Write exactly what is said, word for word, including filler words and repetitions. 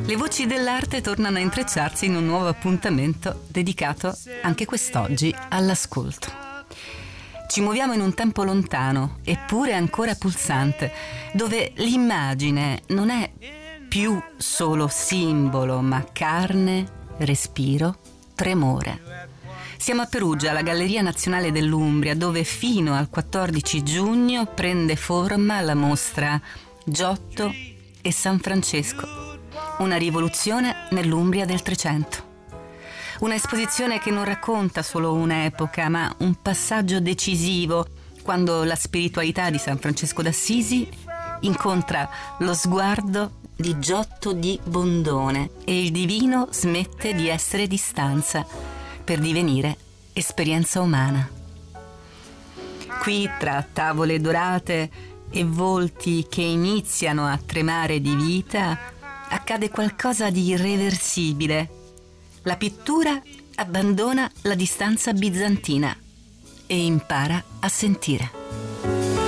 Le voci dell'arte tornano a intrecciarsi in un nuovo appuntamento dedicato anche quest'oggi all'ascolto. Ci muoviamo in un tempo lontano, eppure ancora pulsante, dove l'immagine non è più solo simbolo, ma carne, respiro, tremore. Siamo a Perugia, alla Galleria Nazionale dell'Umbria, dove fino al quattordici giugno prende forma la mostra Giotto e San Francesco. Una rivoluzione nell'Umbria del Trecento. Una esposizione che non racconta solo un'epoca, ma un passaggio decisivo, quando la spiritualità di San Francesco d'Assisi incontra lo sguardo di Giotto di Bondone e il divino smette di essere distanza per divenire esperienza umana. Qui, tra tavole dorate e volti che iniziano a tremare di vita, accade qualcosa di irreversibile. La pittura abbandona la distanza bizantina e impara a sentire.